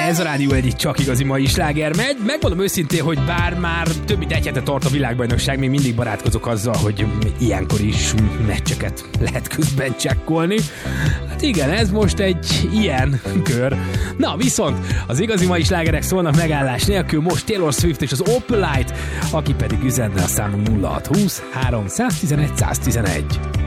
Ez a Rádió egyik csak igazi mai sláger megy. Megmondom őszintén, hogy bár már több mint egy hete tart a világbajnokság, még mindig barátkozok azzal, hogy ilyenkor is meccseket lehet közben csekkolni. Hát igen, ez most egy ilyen kör. Na viszont az igazi mai slágerek szólnak megállás nélkül, most Taylor Swift és az Opalite, aki pedig üzenne a számunk 0620 311 111.